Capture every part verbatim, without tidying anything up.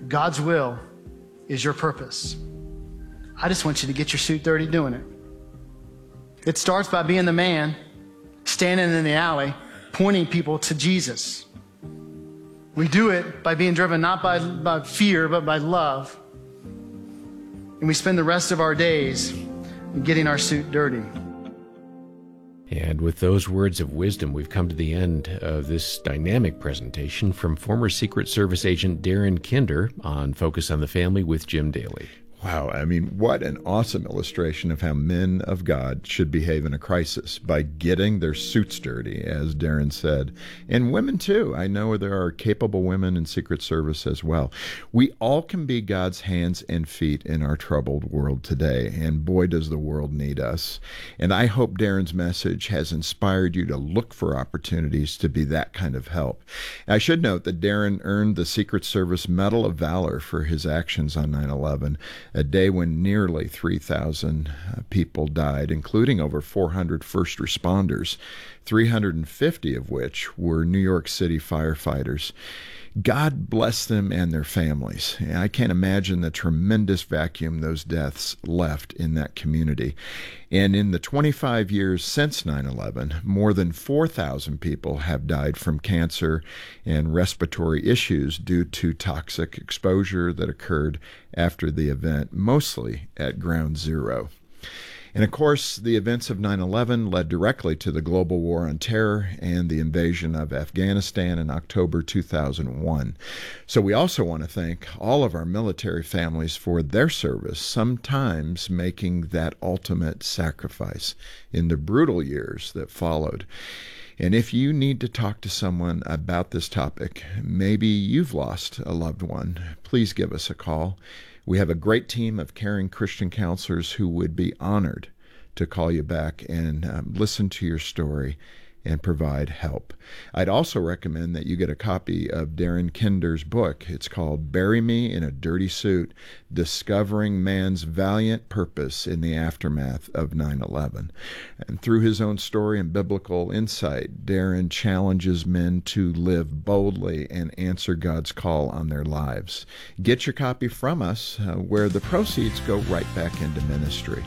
God's will is your purpose. I just want you to get your suit dirty doing it. It starts by being the man standing in the alley, pointing people to Jesus. We do it by being driven not by, by fear, but by love. And we spend the rest of our days getting our suit dirty. And with those words of wisdom, we've come to the end of this dynamic presentation from former Secret Service agent Darren Kinder on Focus on the Family with Jim Daly. Wow, I mean, what an awesome illustration of how men of God should behave in a crisis by getting their suits dirty, as Darren said. And women, too. I know there are capable women in Secret Service as well. We all can be God's hands and feet in our troubled world today, and boy, does the world need us. And I hope Darren's message has inspired you to look for opportunities to be that kind of help. I should note that Darren earned the Secret Service Medal of Valor for his actions on nine eleven. A day when nearly three thousand people died, including over four hundred first responders, three hundred fifty of which were New York City firefighters. God bless them and their families. I can't imagine the tremendous vacuum those deaths left in that community. And in the twenty-five years since nine eleven, more than four thousand people have died from cancer and respiratory issues due to toxic exposure that occurred after the event, mostly at Ground Zero. And of course, the events of nine eleven led directly to the global war on terror and the invasion of Afghanistan in October two thousand one. So we also want to thank all of our military families for their service, sometimes making that ultimate sacrifice in the brutal years that followed. And if you need to talk to someone about this topic, maybe you've lost a loved one, please give us a call. We have a great team of caring Christian counselors who would be honored to call you back and um, listen to your story and provide help. I'd also recommend that you get a copy of Darren Kinder's book. It's called Bury Me in a Dirty Suit, Discovering Man's Valiant Purpose in the Aftermath of nine eleven. And through his own story and biblical insight, Darren challenges men to live boldly and answer God's call on their lives. Get your copy from us, uh, where the proceeds go right back into ministry.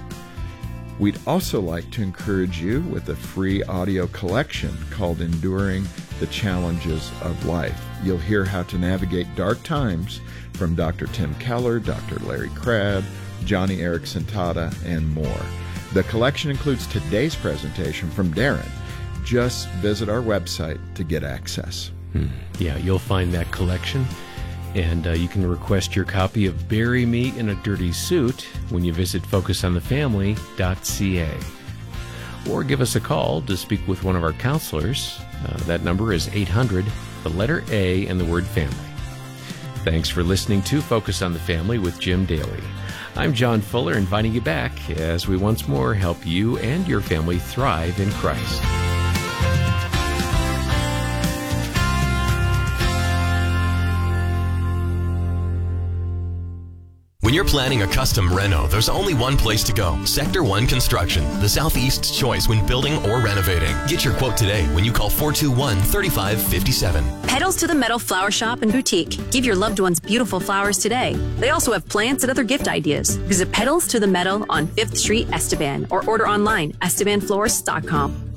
We'd also like to encourage you with a free audio collection called Enduring the Challenges of Life. You'll hear how to navigate dark times from Doctor Tim Keller, Doctor Larry Crabb, Johnny Erickson Tada, and more. The collection includes today's presentation from Darren. Just visit our website to get access. Hmm. Yeah, you'll find that collection. And uh, you can request your copy of Bury Me in a Dirty Suit when you visit focus on the family dot c a. Or give us a call to speak with one of our counselors. Uh, that number is eight hundred, the letter A, and the word family. Thanks for listening to Focus on the Family with Jim Daly. I'm John Fuller, inviting you back as we once more help you and your family thrive in Christ. When you're planning a custom reno, there's only one place to go. Sector one Construction, the Southeast's choice when building or renovating. Get your quote today when you call four two one, three five five seven. Petals to the Metal Flower Shop and Boutique. Give your loved ones beautiful flowers today. They also have plants and other gift ideas. Visit Petals to the Metal on fifth Street, Esteban, or order online, esteban florist dot com.